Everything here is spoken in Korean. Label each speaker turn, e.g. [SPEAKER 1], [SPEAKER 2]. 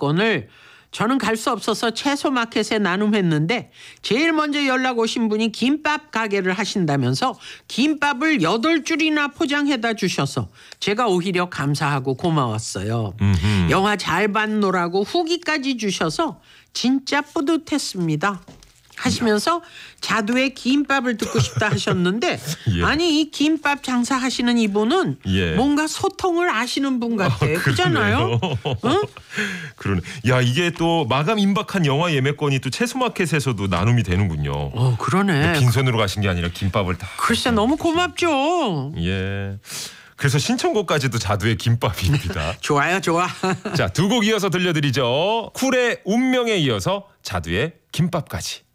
[SPEAKER 1] 예매권을 저는 갈 수 없어서 채소마켓에 나눔했는데 제일 먼저 연락 오신 분이 김밥 가게를 하신다면서 김밥을 8줄이나 포장해다 주셔서 제가 오히려 감사하고 고마웠어요. 영화 잘 봤노라고 후기까지 주셔서 진짜 뿌듯했습니다. 하시면서 자두의 김밥을 듣고 싶다 하셨는데
[SPEAKER 2] 예.
[SPEAKER 1] 아니 이 김밥 장사하시는 이분은
[SPEAKER 2] 예.
[SPEAKER 1] 뭔가 소통을 아시는 분 같아요. 그렇잖아요. 응?
[SPEAKER 2] 그러네. 야, 이게 또 마감 임박한 영화 예매권이 또 채소마켓에서도 나눔이 되는군요.
[SPEAKER 1] 그러네.
[SPEAKER 2] 빈손으로 가신 게 아니라 김밥을 다.
[SPEAKER 1] 글쎄 너무 고맙죠.
[SPEAKER 2] 예. 그래서 신청곡까지도 자두의 김밥입니다.
[SPEAKER 1] 좋아요, 좋아.
[SPEAKER 2] 자, 두 곡 이어서 들려드리죠. 쿨의 운명에 이어서 자두의 김밥까지.